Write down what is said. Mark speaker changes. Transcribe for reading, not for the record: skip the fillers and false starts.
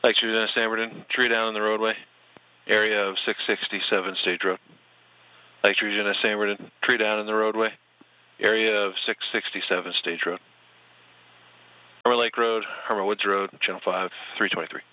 Speaker 1: Lake Trujillo, Sanberton, tree down in the roadway, area of 667 Stage Road. Lake Trujillo, Sanberton, tree down in the roadway, area of 667 Stage Road. Hermit Lake Road, Hermit Woods Road, Channel 5, 323.